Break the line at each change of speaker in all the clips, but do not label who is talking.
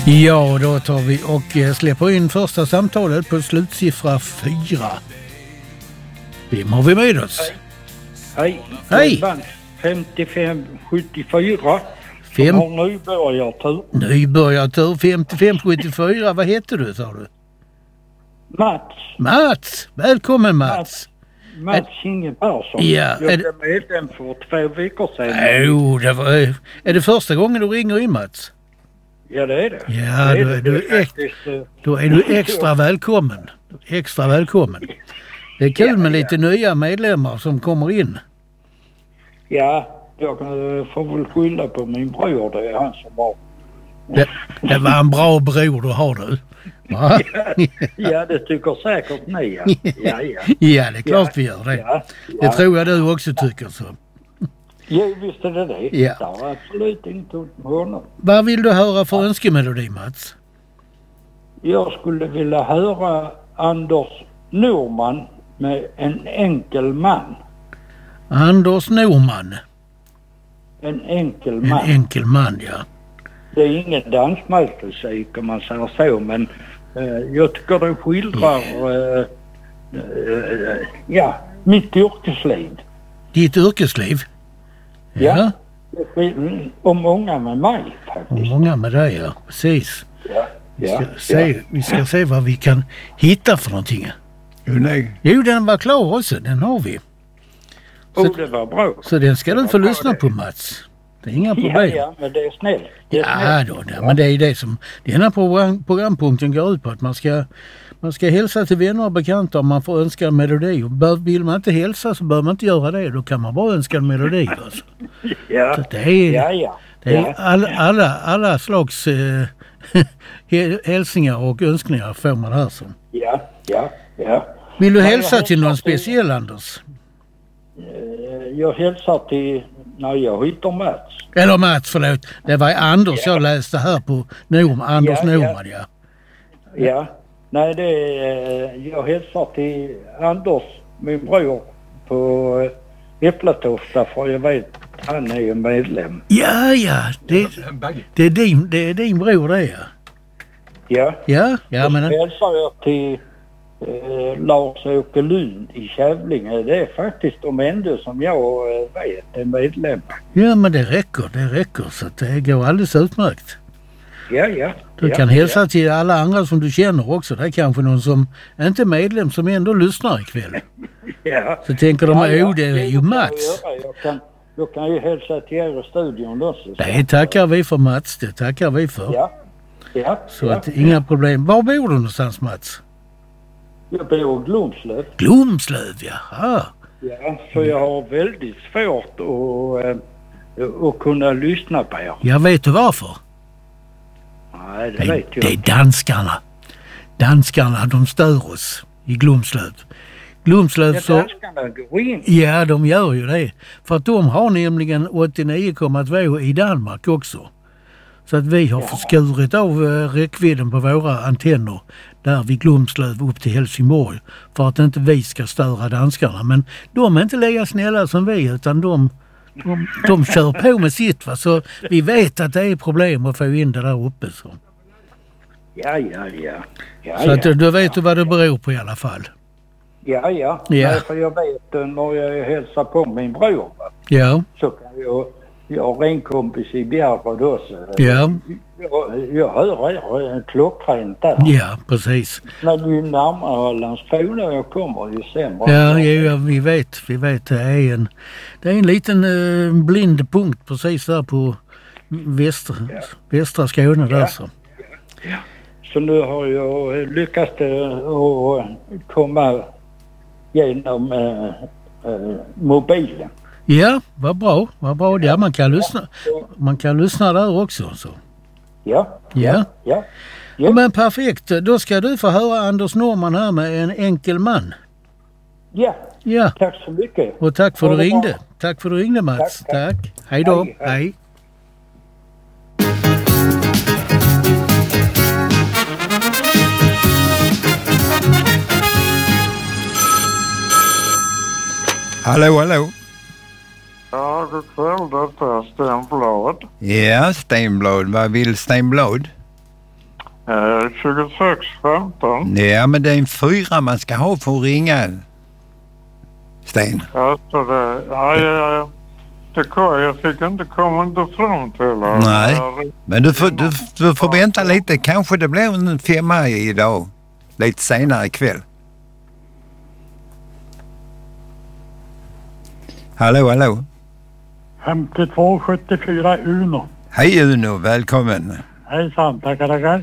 Ja, då tar vi och släpper in första samtalet på slutsiffra 4. Vem har vi med oss?
Hej.
Hej.
5574 som har nybörjartur.
Nybörjartur 5574. Vad heter du, sa du? Mats. Välkommen Mats.
Mats Inge Persson.
Ja,
jag blev medlem för 2 veckor sedan.
Är det första gången du ringer in, Mats?
Ja, det är det.
Ja, då är du extra välkommen. Extra välkommen. Det är kul med lite nya medlemmar som kommer in.
Ja, jag får väl skylla på min bror. Det är han som har...
Det var en bra bror du har, du.
Ja, det tycker säkert ni.
Ja, det är klart vi gör det.
Ja.
Det tror jag du också tycker så.
Jo, visst är det.
Ja.
Det har absolut inte med honom.
Vad vill du höra för önskemelodi, Mats?
Jag skulle vilja höra Anders Norman med En enkel man.
Anders Norman.
En enkel man.
En enkel man, ja.
Det är ingen dansmusik om man säger så, men jag tycker det skildrar mitt yrkesliv.
Ditt yrkesliv?
Ja. Och många med mig faktiskt.
Och många med dig, ja. Precis.
Ja.
Vi ska se vad vi kan hitta för någonting. Jo, den var klar också. Den har vi.
Det var bra.
Så den ska du få lyssna på, Mats. Det är inga problem.
Ja, men det är snällt.
Men det är det som den här programpunkten går ut på, att man ska hälsa till vänner och bekanta om man får önska en melodi. Och vill man inte hälsa så bör man inte göra det. Då kan man bara önska en melodi. Alltså.
Ja.
Så det är alla slags hälsningar och önskningar får man här. Så.
Ja.
Vill du hälsa till någon speciell, Anders?
Jag hälsar till... Nej, jag hittar Mats.
Eller Mats, förlåt. Det var Anders jag läste här på Anders Norman, ja.
Ja. Nej, jag hälsar till Anders, min bror, på Äppletofta, för jag vet han är ju medlem.
Ja. Det är din bror det, ja. Ja, men...
Så hälsar jag till Lars-Åke Lund i Kävlinge. Det är faktiskt de enda som jag vet är medlem.
Ja, men det räcker så att det går alldeles utmärkt.
Ja.
Du kan hälsa till alla andra som du känner också. Det är kanske någon som inte är medlem som ändå lyssnar ikväll.
Ja.
Så tänker de, det är ju Mats.
Jag kan ju hälsa till er i studion också.
Det tackar vi för, Mats. Det tackar vi för.
Ja.
Så att inga problem. Var bor du någonstans, Mats?
Jag bor i Glomslöv.
Glomslöv, ja.
Ja, så jag har väldigt svårt att kunna lyssna på er.
Jag vet du varför?
Nej, det vet jag.
Det är danskarna. Danskarna, de stör oss i Glomslöv. Glomslöv så...
Danskarna går in.
Ja, de gör ju det. För att de har nämligen 89,2 i Danmark också. Så att vi har förskurit av räckvidden på våra antenner där vid Glomslöv upp till Helsingborg för att inte vi ska störa danskarna. Men de är inte lika snälla som vi, utan de kör på med sitt. Va? Så vi vet att det är problem att få in det där uppe. Så.
Ja.
Så att du vet vad det beror på i alla fall.
Ja. Nej, för jag vet när jag hälsar på min bror. Va?
Ja.
Så kan jag har en kompis i Bjärred också.
Ja.
Jag hör en klockrent där.
Ja, precis.
När du närmare Landskrona jag kommer ju sämre.
Ja, vi vet. Det är en liten blind punkt precis där på västra Skåne där så.
Ja. Så nu har jag lyckats att komma genom mobilen.
Ja, vad bra. Ja, man kan lyssna där också. Så. Ja. Men perfekt. Då ska du få höra Anders Norman här med En enkel man. Ja.
Tack så mycket.
Och tack för att du ringde. Tack för att du ringde, Mats. Tack. Hej då. Hej.
Hallå.
Ja, det kvällde till Stenblad.
Ja, Stenblad. Vad vill Stenblad?
2615.
Ja, men det är en 4 man ska ha för att ringa. Sten.
Alltså det... Ja. Jag fick inte komma inte fram till det.
Nej, men du får vänta lite. Kanske det blir en 5 idag. Lite senare ikväll. Hallå.
5274 Uno.
Hej Uno, välkommen.
Hejsan, tackar.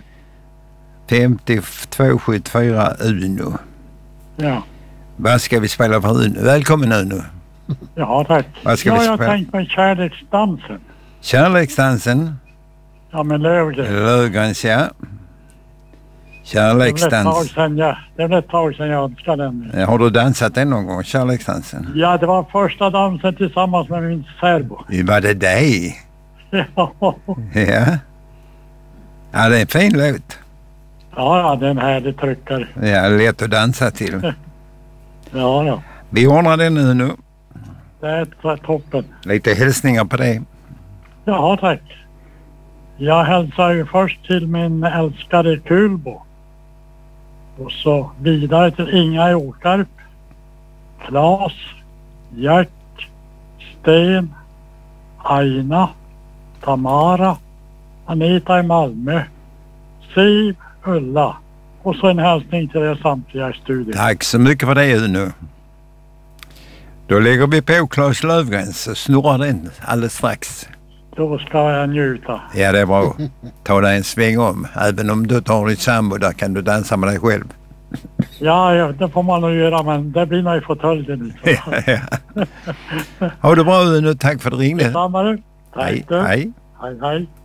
5274 Uno.
Ja.
Vad ska vi spela för Uno? Välkommen Uno.
Ja, tack.
Vad ska vi spela?
Jag tänkt mig kärleksdansen.
Kärleksdansen.
Ja, med Löfgren.
Löfgrens, ja. Kärleksdans.
Det blev ett tag sedan jag önskade den.
Har du dansat den någon gång, kärleksdansen?
Ja, det var första dansen tillsammans med min särbo.
Var det dig?
Ja.
Ja. Ja, det är en fin låt.
Ja, den här det tryckar.
Ja, lätt att dansa till.
Ja.
Vi ordnar den nu.
Det är toppen.
Lite hälsningar på det.
Ja, tack. Jag hälsar ju först till min älskade Kulbo. Och så vidare till Inga i Åkarp, Klas, Gert, Sten, Aina, Tamara, Anita i Malmö, Siv, Ulla. Och så en hälsning till er samtliga i studion.
Tack så mycket för det nu. Då lägger vi på Claes Löfgrens så snurrar den alldeles strax.
Då ska jag njuta.
Ja, det är bra. Ta dig en sväng om. Även om du tar ditt sambo, där kan du dansa med dig själv.
Ja, det får man nog göra, men det blir nog i fåtöljen.
Ja. Ha det bra nu. Tack för att du ringde.
Detsamma du.
Hej.
Hej.